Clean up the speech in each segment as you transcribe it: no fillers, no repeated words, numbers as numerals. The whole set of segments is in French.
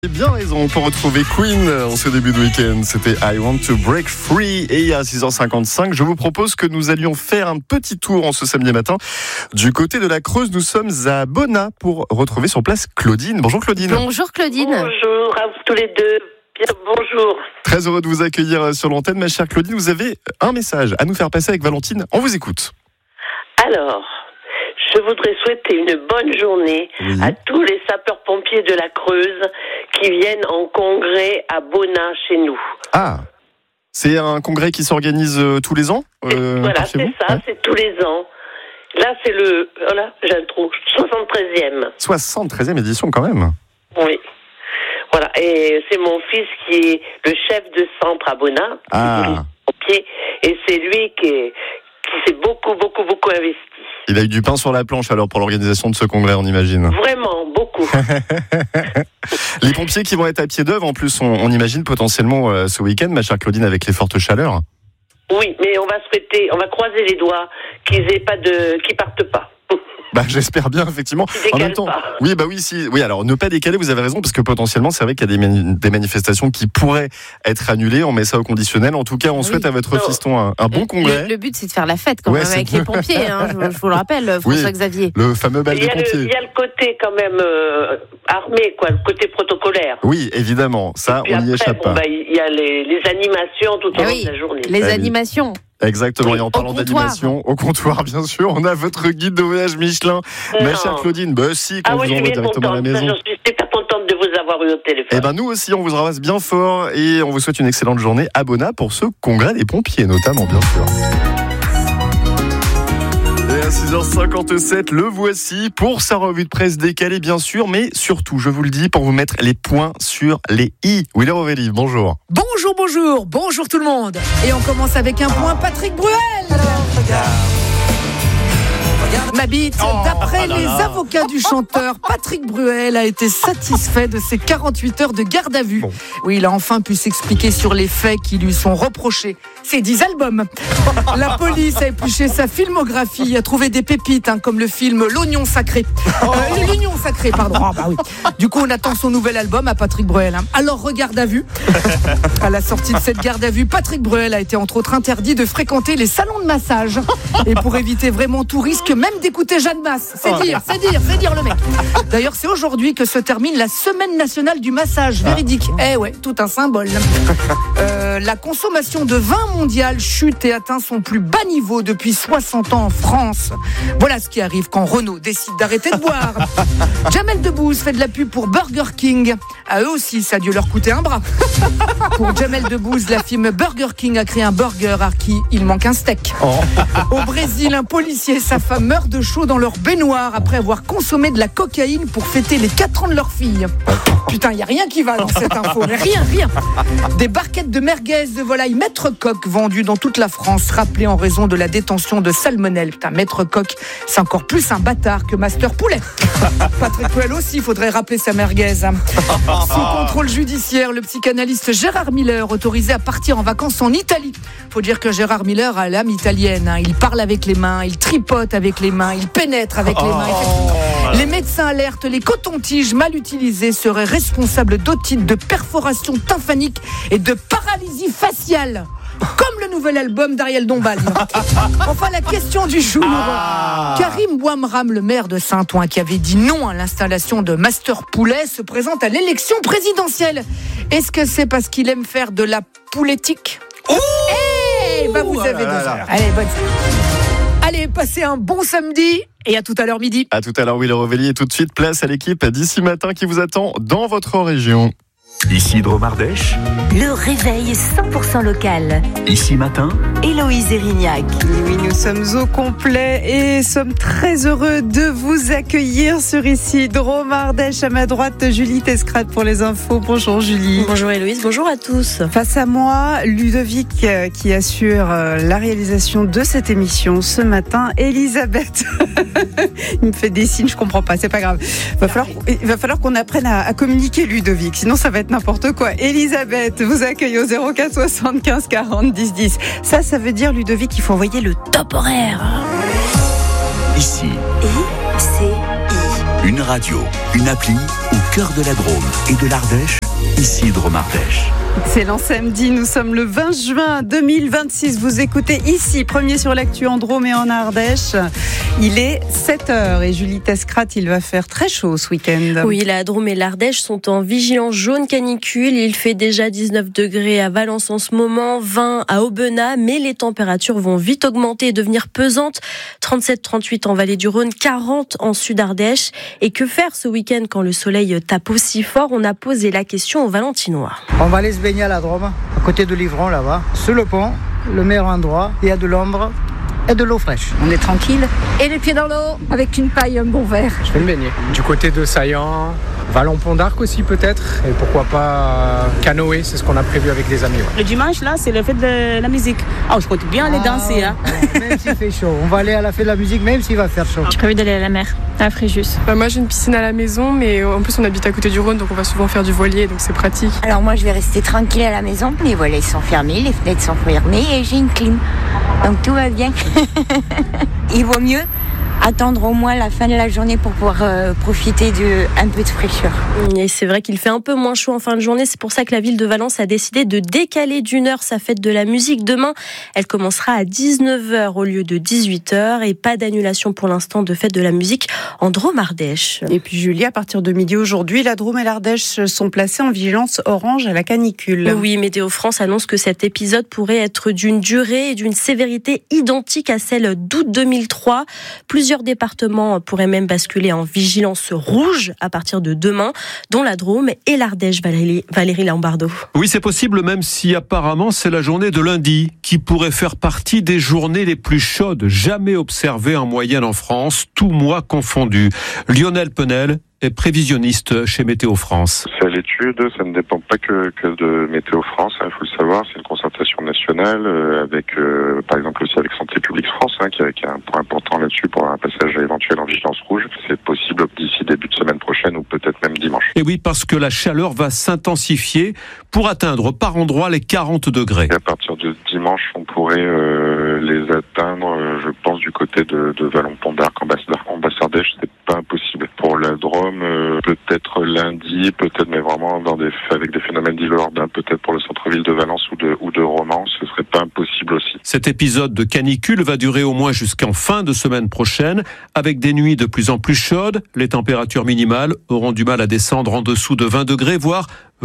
Bien raison pour retrouver Queen en ce début de week-end. C'était I Want to Break Free. Et à 6h55, je vous propose que nous allions faire un petit tour en ce samedi matin. Du côté de la Creuse, nous sommes à Bonnat pour retrouver sur place Claudine. Bonjour Claudine. Bonjour Claudine. Bonjour à vous tous les deux. Bien, bonjour. Très heureux de vous accueillir sur l'antenne, ma chère Claudine. Vous avez un message à nous faire passer avec Valentine. On vous écoute. Alors, je voudrais souhaiter une bonne journée à tous les sapeurs-pompiers de la Creuse qui viennent en congrès à Bonnat chez nous. Ah, c'est un congrès qui s'organise tous les ans Voilà, c'est ça, ouais. C'est tous les ans. Là, c'est j'ai un trou, 73e. 73e édition quand même. Oui. Voilà, et c'est mon fils qui est le chef de centre à Bonnat, et c'est lui qui s'est beaucoup investi. Il a eu du pain sur la planche alors pour l'organisation de ce congrès, on imagine. Vraiment, beaucoup. Les pompiers qui vont être à pied d'œuvre, en plus, on imagine potentiellement ce week-end, ma chère Claudine, avec les fortes chaleurs. Oui, mais on va croiser les doigts qu'ils partent pas. Bah, j'espère bien, effectivement. En même temps, pas. oui, alors ne pas décaler, vous avez raison, parce que potentiellement, c'est vrai qu'il y a des manifestations qui pourraient être annulées. On met ça au conditionnel. En tout cas, on souhaite à votre fiston un bon congrès. Le but, c'est de faire la fête quand même avec les pompiers. Je vous le rappelle, François-Xavier. Le fameux bal des pompiers. Il y a le côté quand même armé, quoi, le côté protocolaire. Oui, évidemment, ça, on n'y échappe pas. Il y a les animations tout au long de la journée. Les animations. Exactement, et en parlant d'animation, au comptoir, bien sûr, on a votre guide de voyage Michelin. Ma chère Claudine, quand vous envoie directement à la maison. Je suis super contente de vous avoir eu au téléphone. Eh ben, nous aussi, on vous ramasse bien fort et on vous souhaite une excellente journée à Bonnat pour ce congrès des pompiers, notamment, bien sûr. Et à 6h57, le voici pour sa revue de presse décalée, bien sûr, mais surtout, je vous le dis, pour vous mettre les points sur les i. Willer Ovelli, bonjour. Bonjour tout le monde. Et on commence avec un point Patrick Bruel. Ma bite, d'après les avocats du chanteur, Patrick Bruel a été satisfait de ses 48 heures de garde à vue. Oui, il a enfin pu s'expliquer sur les faits qui lui sont reprochés. Ses 10 albums. La police a épluché sa filmographie, a trouvé des pépites, comme le film L'Oignon Sacré. L'Union Sacrée, pardon. Oui. Du coup, on attend son nouvel album à Patrick Bruel. Alors, regarde à vue. À la sortie de cette garde à vue, Patrick Bruel a été entre autres interdit de fréquenter les salons de massage. Et pour éviter vraiment tout risque, même d'écouter Jeanne Masse. C'est dire le mec. D'ailleurs, c'est aujourd'hui que se termine la semaine nationale du massage. Véridique. Tout un symbole. La consommation de vin mondial chute et atteint son plus bas niveau depuis 60 ans en France. Voilà ce qui arrive quand Renault décide d'arrêter de boire. Jamel Debbouze fait de la pub pour Burger King. À eux aussi, ça a dû leur coûter un bras. Pour Jamel Debbouze, la firme Burger King a créé un burger à qui il manque un steak. Au Brésil, un policier et sa femme meurent de chaud dans leur baignoire après avoir consommé de la cocaïne pour fêter les 4 ans de leur fille. Putain, il n'y a rien qui va dans cette info. Rien. Des barquettes de merguez de volaille Maître Coq vendues dans toute la France, rappelées en raison de la détention de salmonelle. Putain, Maître Coq, c'est encore plus un bâtard que Master Poulet. Patrick Bruel aussi, il faudrait rappeler sa merguez. Sous contrôle judiciaire, le psychanalyste Gérard Miller, autorisé à partir en vacances en Italie. Faut dire que Gérard Miller a l'âme italienne. Il parle avec les mains, il tripote avec les mains, il pénètre avec les mains. Les médecins alertent, les cotons-tiges mal utilisés seraient responsables d'otite, de perforation tympanique et de paralysie faciale. Comme le nouvel album d'Ariel Dombal. Enfin, la question du jour. Karim Bouamram, le maire de Saint-Ouen, qui avait dit non à l'installation de Master Poulet, se présente à l'élection présidentielle. Est-ce que c'est parce qu'il aime faire de la poulettique ? Vous avez 2 heures. Allez, passez un bon samedi et à tout à l'heure midi. À tout à l'heure, Willer Ovelli, et tout de suite, place à l'équipe d'ici matin qui vous attend dans votre région. Ici Dromardèche. Le réveil 100% local. Ici matin. Héloïse Erignac. Oui, nous sommes au complet et sommes très heureux de vous accueillir sur Ici Dromardèche. À ma droite, Julie Tescrate pour les infos. Bonjour Julie. Bonjour Héloïse, bonjour à tous. Face à moi, Ludovic qui assure la réalisation de cette émission ce matin. Elisabeth. Il me fait des signes, je comprends pas, c'est pas grave. Il va falloir qu'on apprenne à communiquer, Ludovic, sinon ça va être n'importe quoi. Elisabeth vous accueille au 04 75 40 10 10. Ça veut dire, Ludovic, qu'il faut envoyer le top horaire. Ici. ICI. Une radio, une appli ou cœur de la Drôme et de l'Ardèche, Isidre Mardèche. Excellent samedi, nous sommes le 20 juin 2026. Vous écoutez ici, premier sur l'actu en Drôme et en Ardèche. Il est 7h et Julie Tescrat, il va faire très chaud ce week-end. Oui, la Drôme et l'Ardèche sont en vigilance jaune canicule. Il fait déjà 19 degrés à Valence en ce moment, 20 à Aubenas, mais les températures vont vite augmenter et devenir pesantes. 37-38 en Vallée du Rhône, 40 en Sud-Ardèche. Et que faire ce week-end quand le soleil tape aussi fort? On a posé la question aux Valentinois. On va aller se baigner à la Drôme, à côté de Livron là-bas, sur le pont, le meilleur endroit. Il y a de l'ombre et de l'eau fraîche. On est tranquille et les pieds dans l'eau avec une paille, un bon verre. Je vais me baigner. Du côté de Saillant, Vallon-Pont d'Arc aussi peut-être, et pourquoi pas canoë, c'est ce qu'on a prévu avec les amis. Ouais. Le dimanche là, c'est le fête de la musique. Je compte bien aller danser. Même s'il fait chaud, on va aller à la fête de la musique même s'il va faire chaud. J'ai prévu d'aller à la mer, à Fréjus. Moi j'ai une piscine à la maison, mais en plus on habite à côté du Rhône, donc on va souvent faire du voilier, donc c'est pratique. Alors moi je vais rester tranquille à la maison, les volets sont fermés, les fenêtres sont fermées et j'ai une clim. Donc tout va bien. Il vaut mieux attendre au moins la fin de la journée pour pouvoir profiter un peu de fraîcheur. Et c'est vrai qu'il fait un peu moins chaud en fin de journée. C'est pour ça que la ville de Valence a décidé de décaler d'une heure sa fête de la musique. Demain, elle commencera à 19h au lieu de 18h. Et pas d'annulation pour l'instant de fête de la musique en Drôme-Ardèche. Et puis Julie, à partir de midi aujourd'hui, la Drôme et l'Ardèche sont placées en vigilance orange à la canicule. Oui, Météo France annonce que cet épisode pourrait être d'une durée et d'une sévérité identiques à celle d'août 2003. Plusieurs départements pourraient même basculer en vigilance rouge à partir de demain, dont la Drôme et l'Ardèche. Valérie Lombardo. Oui, c'est possible, même si apparemment c'est la journée de lundi qui pourrait faire partie des journées les plus chaudes jamais observées en moyenne en France, tous mois confondus. Lionel Penel est prévisionniste chez Météo France. C'est à l'étude, ça ne dépend pas que de Météo France, il faut le savoir, c'est une concertation nationale avec, par exemple aussi avec Santé publique France, qui a un point important là-dessus pour un passage éventuel en vigilance rouge. C'est possible d'ici début de semaine prochaine ou peut-être même dimanche. Et oui, parce que la chaleur va s'intensifier pour atteindre par endroits les 40 degrés. Et à partir de dimanche, on pourrait les atteindre, je pense, du côté de Vallon-Pont d'Arc, en Basse-Ardèche, c'est pas impossible. Pour la Drôme, peut-être lundi, peut-être, mais vraiment avec des phénomènes d'île urbain, peut-être pour le centre-ville de Valence ou de Romans, ce serait pas impossible aussi. Cet épisode de canicule va durer au moins jusqu'en fin de semaine prochaine, avec des nuits de plus en plus chaudes. Les températures minimales auront du mal à descendre en dessous de 20 degrés, voire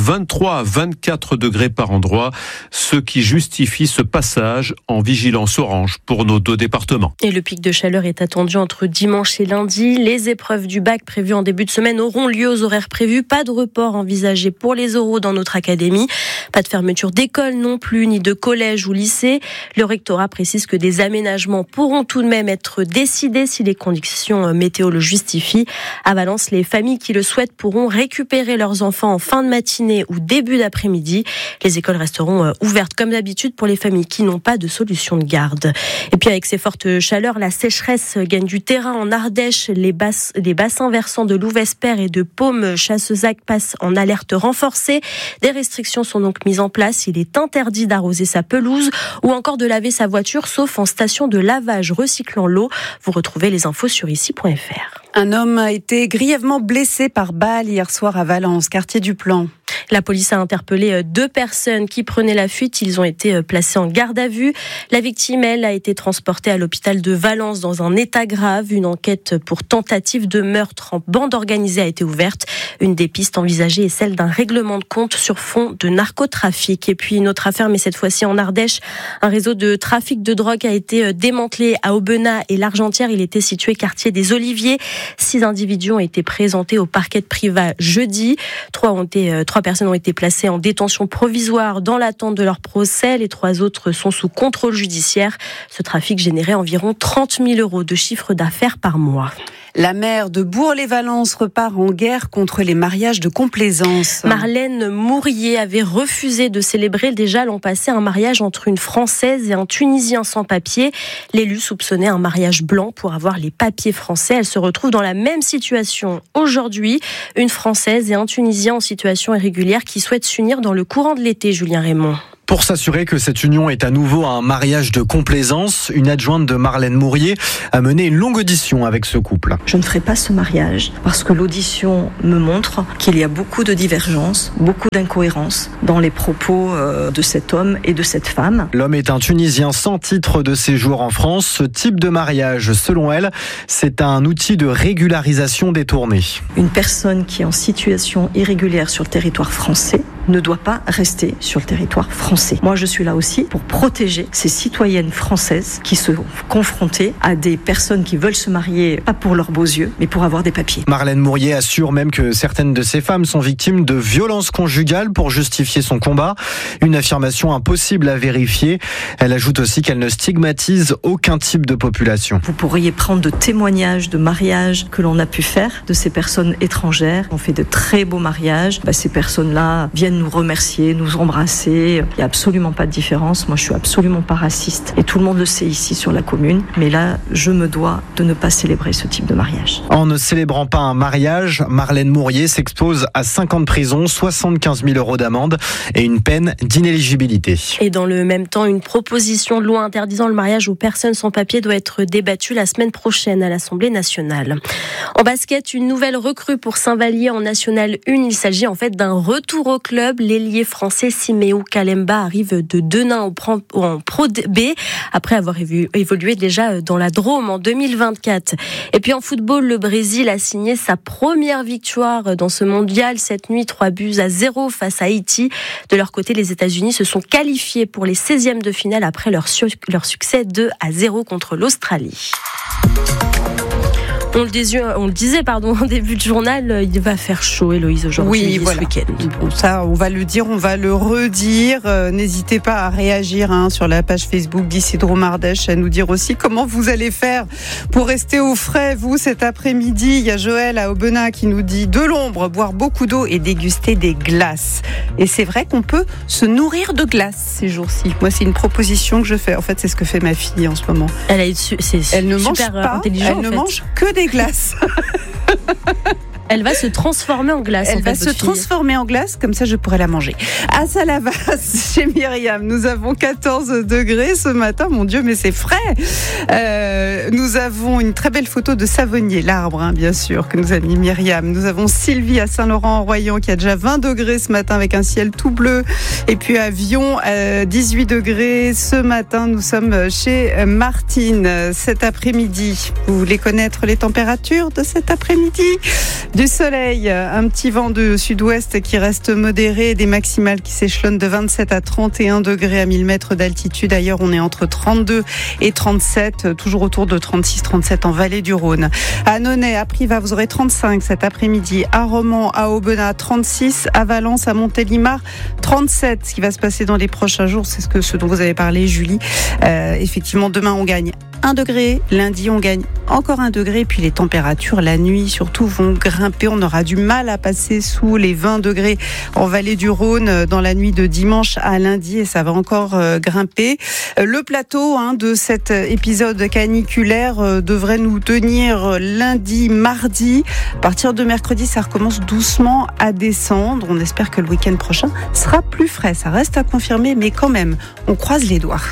23 à 24 degrés par endroit, ce qui justifie ce passage en vigilance orange pour nos deux départements. Et le pic de chaleur est attendu entre dimanche et lundi. Les épreuves du bac prévues en début de semaine auront lieu aux horaires prévus. Pas de report envisagé pour les oraux dans notre académie. Pas de fermeture d'école non plus, ni de collège ou lycée. Le rectorat précise que des aménagements pourront tout de même être décidés si les conditions météo le justifient. À Valence, les familles qui le souhaitent pourront récupérer leurs enfants en fin de matinée ou début d'après-midi. Les écoles resteront ouvertes comme d'habitude pour les familles qui n'ont pas de solution de garde. Et puis avec ces fortes chaleurs, la sécheresse gagne du terrain en Ardèche. Les bassins versants de Louvesper et de Paume-Chassezac passent en alerte renforcée. Des restrictions sont donc mises en place. Il est interdit d'arroser sa pelouse ou encore de laver sa voiture, sauf en station de lavage recyclant l'eau. Vous retrouvez les infos sur ici.fr. Un homme a été grièvement blessé par balle hier soir à Valence, quartier du Plan. La police a interpellé 2 personnes qui prenaient la fuite. Ils ont été placés en garde à vue. La victime, elle, a été transportée à l'hôpital de Valence dans un état grave. Une enquête pour tentative de meurtre en bande organisée a été ouverte. Une des pistes envisagées est celle d'un règlement de compte sur fond de narcotrafic. Et puis une autre affaire, mais cette fois-ci en Ardèche. Un réseau de trafic de drogue a été démantelé à Aubenas et l'Argentière. Il était situé quartier des Oliviers. 6 individus ont été présentés au parquet de Privas jeudi. 3 personnes ont été placées en détention provisoire dans l'attente de leur procès. Les 3 autres sont sous contrôle judiciaire. Ce trafic générait environ 30 000 € de chiffre d'affaires par mois. La maire de Bourg-les-Valences repart en guerre contre les mariages de complaisance. Marlène Mourier avait refusé de célébrer déjà l'an passé un mariage entre une Française et un Tunisien sans papier. L'élu soupçonnait un mariage blanc pour avoir les papiers français. Elle se retrouve dans la même situation aujourd'hui. Une Française et un Tunisien en situation irrégulière qui souhaitent s'unir dans le courant de l'été, Julien Raymond. Pour s'assurer que cette union est à nouveau un mariage de complaisance, une adjointe de Marlène Mourier a mené une longue audition avec ce couple. Je ne ferai pas ce mariage parce que l'audition me montre qu'il y a beaucoup de divergences, beaucoup d'incohérences dans les propos de cet homme et de cette femme. L'homme est un Tunisien sans titre de séjour en France. Ce type de mariage, selon elle, c'est un outil de régularisation détourné. Une personne qui est en situation irrégulière sur le territoire français ne doit pas rester sur le territoire français. Moi, je suis là aussi pour protéger ces citoyennes françaises qui se sont confrontées à des personnes qui veulent se marier, pas pour leurs beaux yeux, mais pour avoir des papiers. Marlène Mourier assure même que certaines de ces femmes sont victimes de violences conjugales pour justifier son combat. Une affirmation impossible à vérifier. Elle ajoute aussi qu'elle ne stigmatise aucun type de population. Vous pourriez prendre de témoignages de mariages que l'on a pu faire de ces personnes étrangères. On fait de très beaux mariages. Ces personnes-là viennent nous remercier, nous embrasser. Il n'y a absolument pas de différence. Moi, je suis absolument pas raciste. Et tout le monde le sait ici sur la commune. Mais là, je me dois de ne pas célébrer ce type de mariage. En ne célébrant pas un mariage, Marlène Mourier s'expose à 5 ans de prison, 75 000 € d'amende et une peine d'inéligibilité. Et dans le même temps, une proposition de loi interdisant le mariage aux personnes sans papier doit être débattue la semaine prochaine à l'Assemblée nationale. En basket, une nouvelle recrue pour Saint-Vallier en National 1. Il s'agit en fait d'un retour au club. L'ailier français Siméo Kalemba arrive de Denain en Pro B après avoir évolué déjà dans la Drôme en 2024. Et puis en football, le Brésil a signé sa première victoire dans ce mondial cette nuit, 3-0 face à Haïti. De leur côté, les États-Unis se sont qualifiés pour les 16e de finale après leur succès 2-0 contre l'Australie. On le disait en début de journal, il va faire chaud, Héloïse, aujourd'hui, ce week-end. Bon, ça, on va le dire, on va le redire. N'hésitez pas à réagir sur la page Facebook d'Isidro Mardèche, à nous dire aussi comment vous allez faire pour rester au frais, vous, cet après-midi. Il y a Joël à Aubenas qui nous dit de l'ombre, boire beaucoup d'eau et déguster des glaces. Et c'est vrai qu'on peut se nourrir de glace ces jours-ci. Moi, c'est une proposition que je fais. En fait, c'est ce que fait ma fille en ce moment. Elle ne mange pas, elle ne mange que des glaces. Elle va se transformer en glace. Elle va se transformer en glace, comme ça je pourrais la manger. À Salavas, chez Myriam, nous avons 14 degrés ce matin. Mon Dieu, mais c'est frais. Nous avons une très belle photo de Savonnier, l'arbre, bien sûr, que nous a mis Myriam. Nous avons Sylvie à Saint-Laurent-en-Royan qui a déjà 20 degrés ce matin avec un ciel tout bleu. Et puis à Vion, 18 degrés. Ce matin, nous sommes chez Martine. Cet après-midi, vous voulez connaître les températures de cet après-midi ? Du soleil, un petit vent de sud-ouest qui reste modéré, des maximales qui s'échelonnent de 27 à 31 degrés à 1000 mètres d'altitude. Ailleurs, on est entre 32 et 37, toujours autour de 36-37 en vallée du Rhône. À Nonay, à Privas, vous aurez 35 cet après-midi. À Romans, à Aubenas, 36. À Valence, à Montélimar, 37. Ce qui va se passer dans les prochains jours, c'est ce dont vous avez parlé, Julie. Effectivement, demain, on gagne 1 degré. Lundi, on gagne encore 1 degré. Puis les températures, la nuit, surtout, vont grimper. On aura du mal à passer sous les 20 degrés en vallée du Rhône dans la nuit de dimanche à lundi. Et ça va encore grimper. Le plateau de cet épisode caniculaire devrait nous tenir lundi, mardi. À partir de mercredi, ça recommence doucement à descendre. On espère que le week-end prochain sera plus frais. Ça reste à confirmer, mais quand même, on croise les doigts.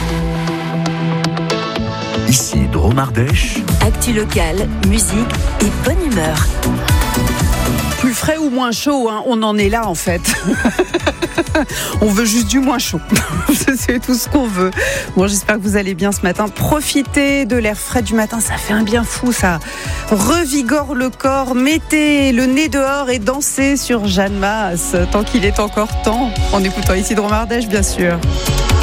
Ici Drôme Ardèche. Actu locale, musique et bonne humeur. Plus frais ou moins chaud, on en est là en fait. On veut juste du moins chaud. C'est tout ce qu'on veut. Bon, j'espère que vous allez bien ce matin. Profitez de l'air frais du matin, ça fait un bien fou, ça revigore le corps. Mettez le nez dehors et dansez sur Jeanne Masse tant qu'il est encore temps, en écoutant ici Drôme Ardèche, bien sûr.